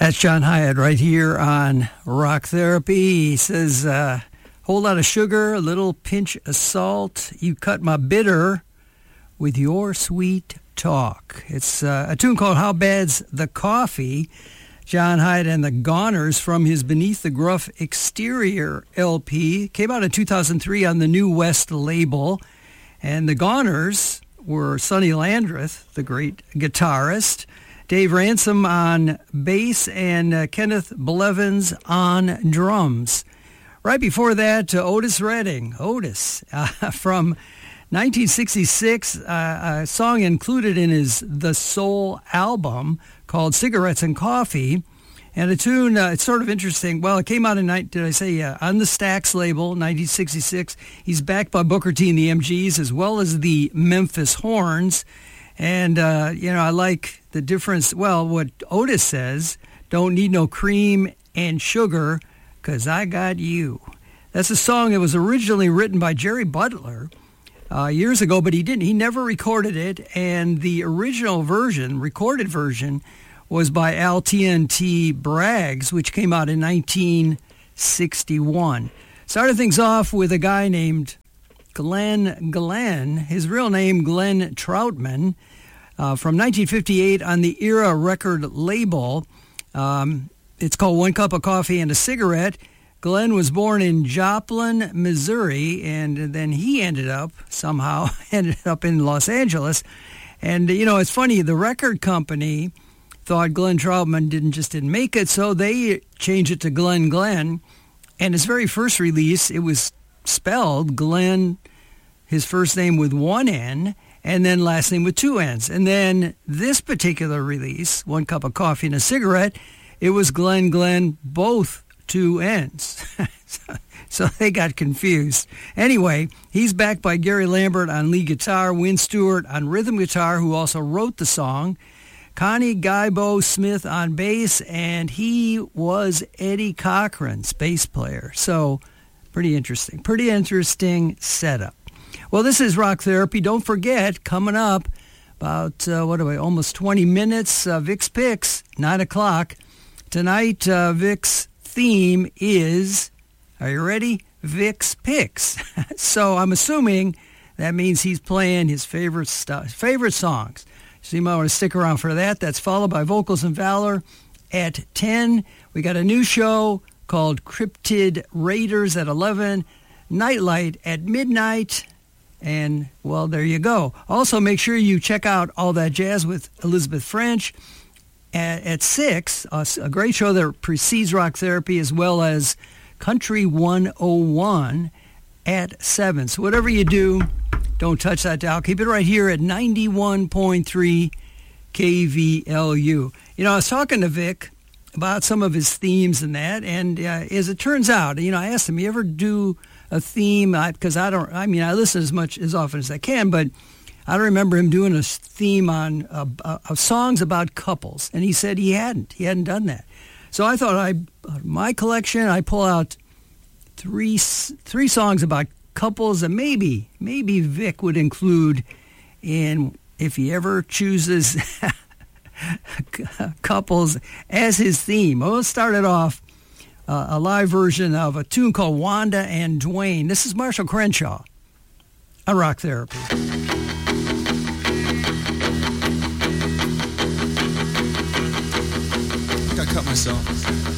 That's John Hyatt right here on Rock Therapy. He says, whole lot of sugar, a little pinch of salt. You cut my bitter with your sweet talk. It's a tune called How Bad's the Coffee? John Hyatt and the Goners from his Beneath the Gruff Exterior LP. Came out in 2003 on the New West label. And the Goners were Sonny Landreth, the great guitarist, Dave Ransom on bass, and Kenneth Blevins on drums. Right before that, Otis Redding. Otis, from 1966, a song included in his The Soul album called Cigarettes and Coffee. And a tune, it's sort of interesting. Well, it came out in, on the Stax label, 1966. He's backed by Booker T and the MGs, as well as the Memphis Horns. And, I like the difference. Well, what Otis says, don't need no cream and sugar, 'cause I got you. That's a song that was originally written by Jerry Butler years ago, but he never recorded it. And the original version, recorded version, was by Al TNT Braggs, which came out in 1961. Started things off with a guy named Glenn, his real name Glenn Troutman, from 1958 on the Era record label. It's called One Cup of Coffee and a Cigarette. Glenn was born in Joplin, Missouri, and then he ended up in Los Angeles. And, it's funny, the record company thought Glenn Troutman didn't make it, so they changed it to Glenn. And his very first release, it was spelled Glenn, his first name with one N, and then last name with two N's. And then this particular release, One Cup of Coffee and a Cigarette, it was Glenn, both two N's. So they got confused. Anyway, he's backed by Gary Lambert on lead guitar, Win Stewart on rhythm guitar, who also wrote the song, Connie Guybo Smith on bass, and he was Eddie Cochran's bass player. So pretty interesting setup. Well, this is Rock Therapy. Don't forget, coming up about, almost 20 minutes, Vic's Picks, 9 o'clock. Tonight, Vic's theme is, are you ready? Vic's Picks. So I'm assuming that means he's playing his favorite songs. So you might want to stick around for that. That's followed by Vocals and Valor at 10. We got a new show called Cryptid Raiders at 11. Nightlight at midnight. And, well, there you go. Also, make sure you check out All That Jazz with Elizabeth French at 6. A great show that precedes Rock Therapy, as well as Country 101 at 7. So whatever you do, don't touch that dial. Keep it right here at 91.3 KVLU. I was talking to Vic about some of his themes and that, and as it turns out, I asked him, you ever do a theme? Because I listen as often as I can, but I don't remember him doing a theme on of songs about couples, and he said he hadn't done that. So I thought my collection, I pull out three songs about couples that maybe Vic would include in if he ever chooses couples as his theme. Well, let's start it off, a live version of a tune called Wanda and Dwayne. This is Marshall Crenshaw on Rock Therapy. I cut myself.